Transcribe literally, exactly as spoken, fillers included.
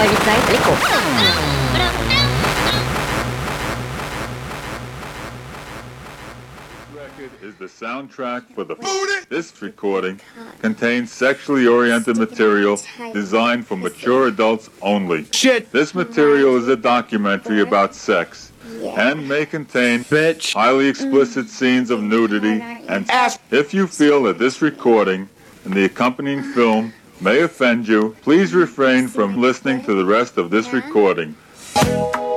website Lico. Is the soundtrack for the this recording contains sexually oriented material designed for mature adults only. Shit. This material is a documentary about sex and may contain Bitch. highly explicit scenes of nudity and Ass. if you feel that this recording and the accompanying film may offend you, please refrain from listening to the rest of this recording.